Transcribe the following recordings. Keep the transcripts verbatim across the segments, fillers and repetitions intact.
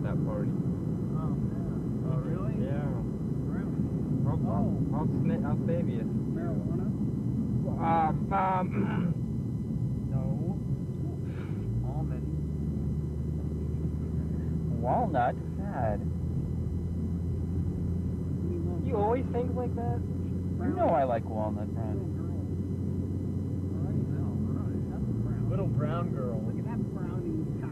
that party. Oh, yeah. Oh, really? Yeah. Brownie. I'll, Oh. I'll, I'll, sna- I'll save you. Marijuana? Um, um, No. Almond. Walnut? God. you always think like that? You know I like walnut brownie. Little brown girl. Look at that brownie.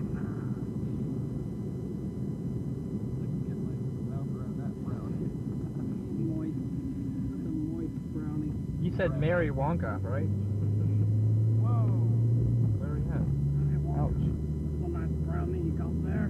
Moist. Some moist brownie. You said Mary Wonka, right? Whoa. Where are we at? Ouch. That's a nice brownie you got there.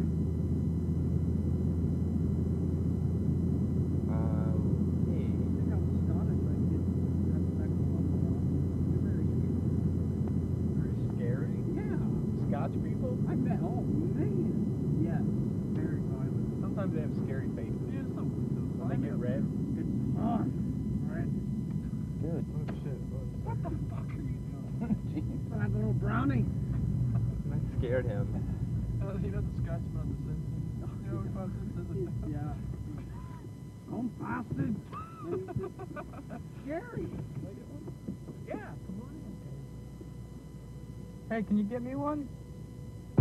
Uh, okay. I think I'm Scottish. I get that back to Buffalo. You're very scary. Very scary. Yeah. Scotch people? I bet. Oh, man. Yes. Very violent. Sometimes they have scary faces. Yeah, some. When they get red. It's fun. Right? Dude. Oh shit. What the fuck are you doing? Jeez. That little brownie. I scared him. Uh, you know the Scotch on the Simpsons? You know about this? Yeah. Come bastard. Scary. Yeah, come on in. Hey, can you get me one?